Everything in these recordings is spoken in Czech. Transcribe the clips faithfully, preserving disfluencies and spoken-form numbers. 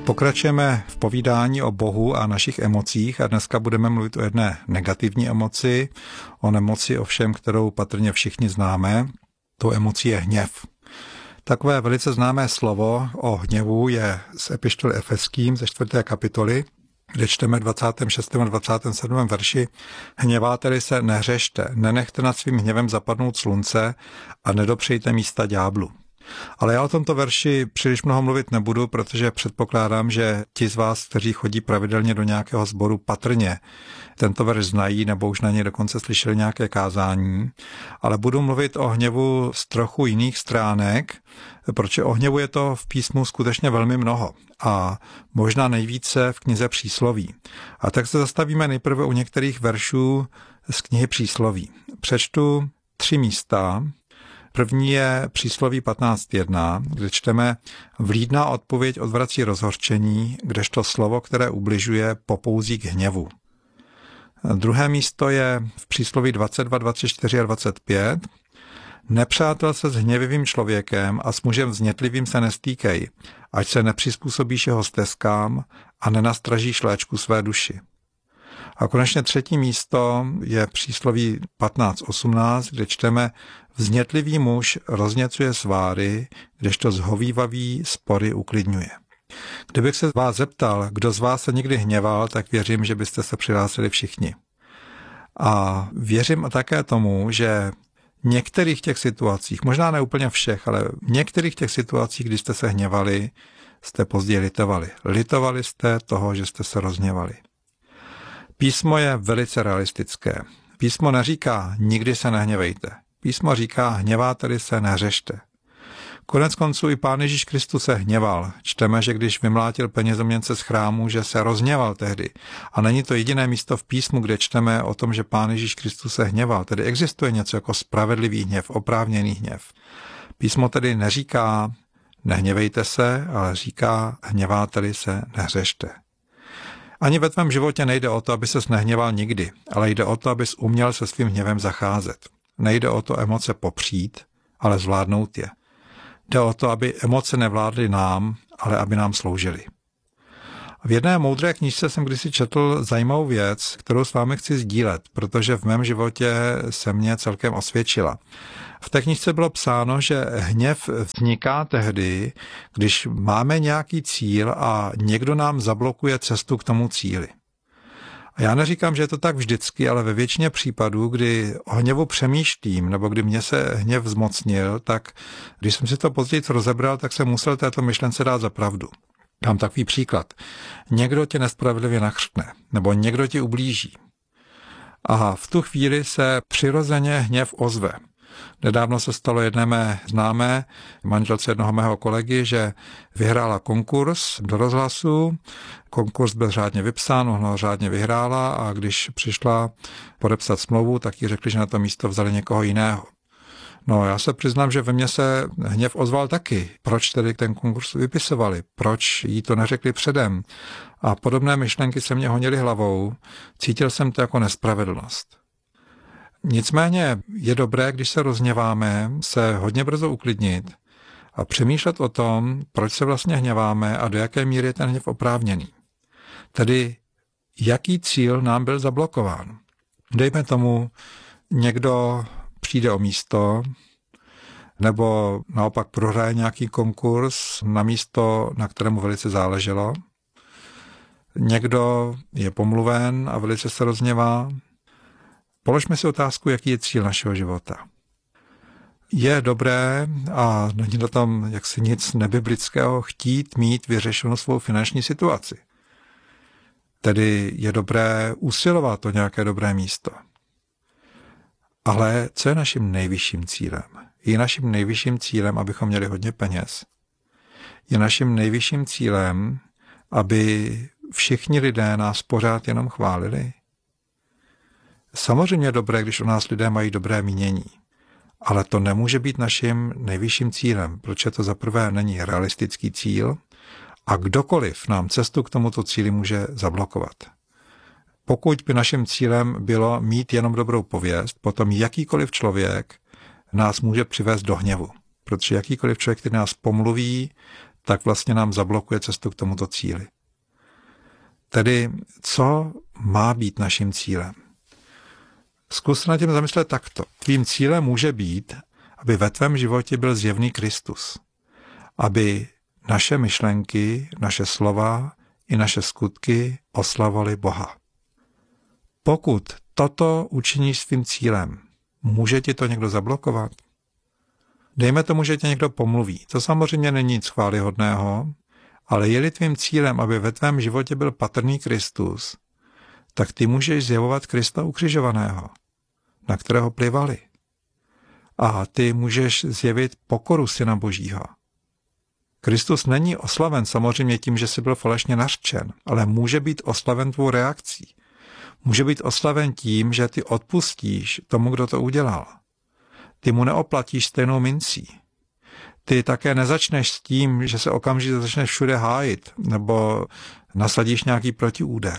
Pokračujeme v povídání o Bohu a našich emocích a dneska budeme mluvit o jedné negativní emoci, o nemoci ovšem, kterou patrně všichni známe. Tou emocí je hněv. Takové velice známé slovo o hněvu je z epištoly Efeským ze čtvrté kapitoly, kde čteme dvacátém šestém a dvacátém sedmém verši: Hněváte-li se, nehřešte, nenechte nad svým hněvem zapadnout slunce a nedopřejte místa ďáblu. Ale já o tomto verši příliš mnoho mluvit nebudu, protože předpokládám, že ti z vás, kteří chodí pravidelně do nějakého sboru, patrně tento verš znají nebo už na něj dokonce slyšeli nějaké kázání, ale budu mluvit o hněvu z trochu jiných stránek, protože o hněvu je to v písmu skutečně velmi mnoho a možná nejvíce v knize Přísloví. A tak se zastavíme nejprve u některých veršů z knihy Přísloví. Přečtu tři místa. První je Přísloví patnáct jedna, kde čteme: Vlídná odpověď odvrací rozhořčení, kdežto slovo, které ubližuje, popouzí k hněvu. Druhé místo je v Přísloví dvacet dva, dvacet čtyři a dvacet pět. Nepřátel se s hněvivým člověkem a s mužem vznětlivým se nestýkej, ať se nepřizpůsobíš jeho stezkám a nenastražíš léčku své duši. A konečně třetí místo je Přísloví patnáct osmnáct, kde čteme: Vznětlivý muž rozněcuje sváry, kdežto zhovívavý spory uklidňuje. Kdybych se vás zeptal, kdo z vás se někdy hněval, tak věřím, že byste se přihlásili všichni. A věřím také tomu, že v některých těch situacích, možná ne úplně všech, ale v některých těch situacích, kdy jste se hněvali, jste později litovali. Litovali jste toho, že jste se rozhněvali. Písmo je velice realistické. Písmo neříká, nikdy se nehněvejte. Písmo říká, hněváte-li se, nehřešte. Konec konců i Pán Ježíš Kristus se hněval. Čteme, že když vymlátil penězoměnce z chrámu, že se rozhněval tehdy. A není to jediné místo v písmu, kde čteme o tom, že Pán Ježíš Kristus se hněval. Tedy existuje něco jako spravedlivý hněv, oprávněný hněv. Písmo tedy neříká, nehněvejte se, ale říká, hněváte-li se, nehřešte. Ani ve tvém životě nejde o to, aby ses nehněval nikdy, ale jde o to, abys uměl se svým hněvem zacházet. Nejde o to emoce popřít, ale zvládnout je. Jde o to, aby emoce nevládly nám, ale aby nám sloužily. V jedné moudré knížce jsem kdysi četl zajímavou věc, kterou s vámi chci sdílet, protože v mém životě se mě celkem osvědčila. V té knížce bylo psáno, že hněv vzniká tehdy, když máme nějaký cíl a někdo nám zablokuje cestu k tomu cíli. A já neříkám, že je to tak vždycky, ale ve většině případů, kdy o hněvu přemýšlím, nebo kdy mě se hněv zmocnil, tak když jsem si to později rozebral, tak jsem musel této myšlence dát za pravdu. Dám takový příklad. Někdo tě nespravedlivě nachřtne, nebo někdo ti ublíží. A v tu chvíli se přirozeně hněv ozve. Nedávno se stalo jedné mé známé, manželce jednoho mého kolegy, že vyhrála konkurs do rozhlasu. Konkurs byl řádně vypsán, ona ho řádně vyhrála a když přišla podepsat smlouvu, tak jí řekli, že na to místo vzali někoho jiného. No, já se přiznám, že ve mně se hněv ozval taky. Proč tedy ten konkurs vypisovali? Proč jí to neřekli předem? A podobné myšlenky se mě honily hlavou. Cítil jsem to jako nespravedlnost. Nicméně je dobré, když se rozhněváme, se hodně brzo uklidnit a přemýšlet o tom, proč se vlastně hněváme a do jaké míry je ten hněv oprávněný. Tedy jaký cíl nám byl zablokován. Dejme tomu, někdo přijde o místo, nebo naopak prohraje nějaký konkurs na místo, na kterému velice záleželo. Někdo je pomluven a velice se rozhněvá. Položme si otázku, jaký je cíl našeho života. Je dobré, a není na tom jaksi nic nebiblického, chtít mít vyřešenou svou finanční situaci. Tedy je dobré usilovat o nějaké dobré místo. Ale co je naším nejvyšším cílem? Je naším nejvyšším cílem, abychom měli hodně peněz. Je naším nejvyšším cílem, aby všichni lidé nás pořád jenom chválili. Samozřejmě je dobré, když o nás lidé mají dobré mínění, ale to nemůže být naším nejvyšším cílem, protože to zaprvé není realistický cíl a kdokoliv nám cestu k tomuto cíli může zablokovat. Pokud by naším cílem bylo mít jenom dobrou pověst, potom jakýkoliv člověk nás může přivést do hněvu, protože jakýkoliv člověk, který nás pomluví, tak vlastně nám zablokuje cestu k tomuto cíli. Tedy co má být naším cílem? Zkus se nad tím zamyslet takto. Tvým cílem může být, aby ve tvém životě byl zjevný Kristus. Aby naše myšlenky, naše slova i naše skutky oslavovaly Boha. Pokud toto učiníš svým cílem, může ti to někdo zablokovat? Dejme tomu, že tě někdo pomluví. To samozřejmě není nic chvályhodného, ale je-li tvým cílem, aby ve tvém životě byl patrný Kristus, tak ty můžeš zjevovat Krista ukřižovaného, na kterého plivali. A ty můžeš zjevit pokoru Syna Božího. Kristus není oslaven samozřejmě tím, že jsi byl falešně nařčen, ale může být oslaven tvou reakcí. Může být oslaven tím, že ty odpustíš tomu, kdo to udělal. Ty mu neoplatíš stejnou mincí. Ty také nezačneš s tím, že se okamžitě začneš všude hájit nebo nasadíš nějaký protiúder.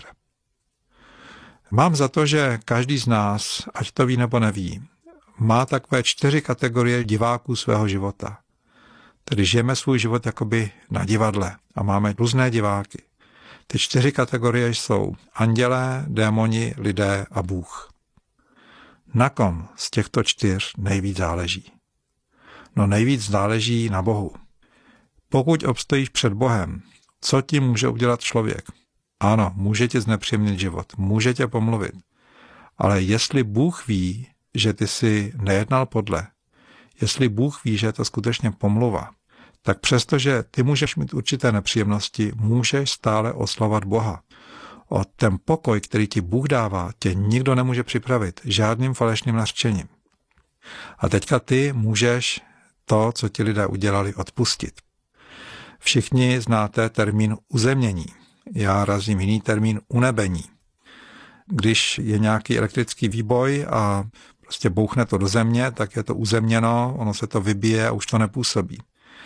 Mám za to, že každý z nás, ať to ví nebo neví, má takové čtyři kategorie diváků svého života. Tedy žijeme svůj život jakoby na divadle a máme různé diváky. Ty čtyři kategorie jsou andělé, démoni, lidé a Bůh. Na kom z těchto čtyř nejvíc záleží? No nejvíc záleží na Bohu. Pokud obstojíš před Bohem, co ti může udělat člověk? Ano, může ti znepříjemnit život, může tě pomluvit. Ale jestli Bůh ví, že ty jsi nejednal podle, jestli Bůh ví, že je to skutečně pomluva, tak přestože ty můžeš mít určité nepříjemnosti, můžeš stále oslavovat Boha. O ten pokoj, který ti Bůh dává, tě nikdo nemůže připravit žádným falešným nařčením. A teďka ty můžeš to, co ti lidé udělali, odpustit. Všichni znáte termín uzemnění. Já razím jiný termín unebení. Když je nějaký elektrický výboj a prostě bouchne to do země, tak je to uzemněno, ono se to vybije a už to nepůsobí.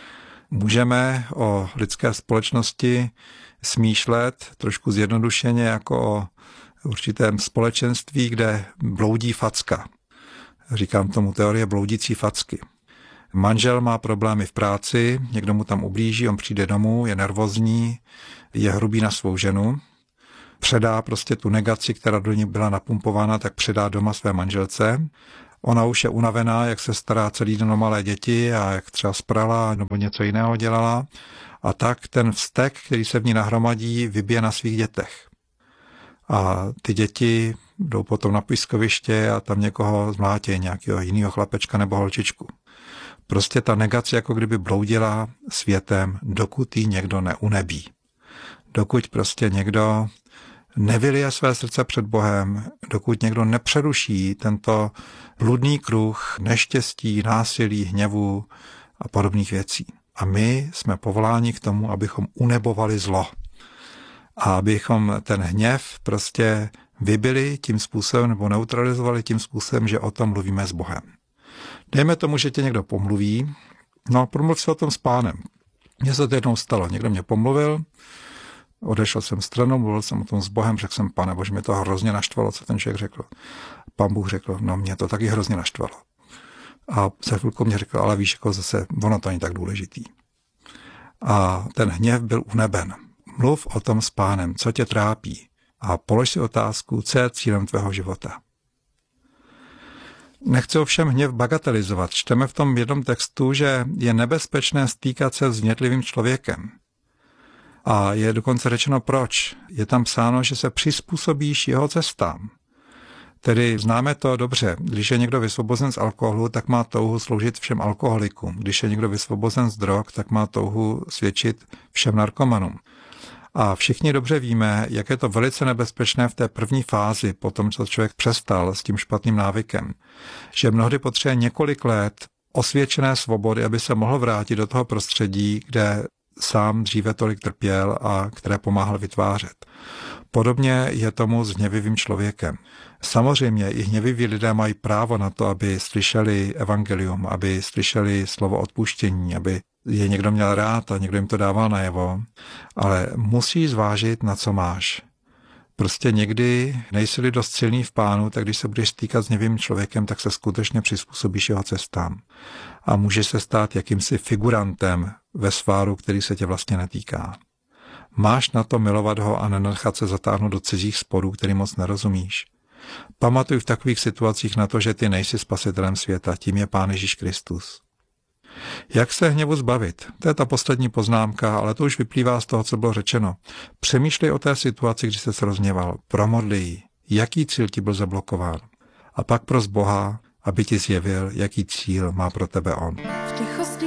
Můžeme o lidské společnosti smýšlet trošku zjednodušeně jako o určitém společenství, kde bloudí facka. Říkám tomu teorie bloudící facky. Manžel má problémy v práci, někdo mu tam ublíží, on přijde domů, je nervózní, je hrubý na svou ženu, předá prostě tu negaci, která do ní byla napumpována, tak předá doma své manželce. Ona už je unavená, jak se stará celý den o malé děti a jak třeba sprala nebo něco jiného dělala. A tak ten vztek, který se v ní nahromadí, vybije na svých dětech. A ty děti jdou potom na pískoviště a tam někoho zmlátí, nějakého jiného chlapečka nebo holčičku. Prostě ta negace jako kdyby bloudila světem, dokud ji někdo neunebí. Dokud prostě někdo nevylije své srdce před Bohem, dokud někdo nepřeruší tento bludný kruh neštěstí, násilí, hněvu a podobných věcí. A my jsme povoláni k tomu, abychom unebovali zlo. A abychom ten hněv prostě vybili tím způsobem nebo neutralizovali tím způsobem, že o tom mluvíme s Bohem. Dejme tomu, že tě někdo pomluví, no promluv si o tom s Pánem. Mně se to jednou stalo, někdo mě pomluvil, odešel jsem stranou, mluvil jsem o tom s Bohem, řekl jsem, Pane Bože, mě to hrozně naštvalo, co ten člověk řekl. Pán Bůh řekl, no mě to taky hrozně naštvalo. A za chvilku mě řekl, ale víš, jako zase, ono to není tak důležitý. A ten hněv byl uneben. Mluv o tom s Pánem, co tě trápí. A polož si otázku, co je cílem tvého života. Nechci ovšem hněv bagatelizovat. Čteme v tom jednom textu, že je nebezpečné stýkat se s hnětlivým člověkem. A je dokonce řečeno proč. Je tam psáno, že se přizpůsobíš jeho cestám. Tedy známe to dobře. Když je někdo vysvobozen z alkoholu, tak má touhu sloužit všem alkoholikům. Když je někdo vysvobozen z drog, tak má touhu svědčit všem narkomanům. A všichni dobře víme, jak je to velice nebezpečné v té první fázi, po tom, co člověk přestal s tím špatným návykem. Že mnohdy potřebuje několik let osvědčené svobody, aby se mohl vrátit do toho prostředí, kde sám dříve tolik trpěl a které pomáhal vytvářet. Podobně je tomu s hněvivým člověkem. Samozřejmě i hněviví lidé mají právo na to, aby slyšeli evangelium, aby slyšeli slovo odpuštění, aby je někdo měl rád a někdo jim to dával najevo, ale musí zvážit, na co máš. Prostě někdy nejsi-li dost silný v Pánu, tak když se budeš stýkat s něvým člověkem, tak se skutečně přizpůsobíš jeho cestám. A můžeš se stát jakýmsi figurantem ve sváru, který se tě vlastně netýká. Máš na to milovat ho a nenechat se zatáhnout do cizích sporů, který moc nerozumíš. Pamatuj v takových situacích na to, že ty nejsi spasitelem světa, tím je Pán Ježíš Kristus. Jak se hněvu zbavit? To je ta poslední poznámka, ale to už vyplývá z toho, co bylo řečeno. Přemýšlej o té situaci, kdy jsi se rozhněval. Promodli ji. Jaký cíl ti byl zablokován? A pak pros Boha, aby ti zjevil, jaký cíl má pro tebe on.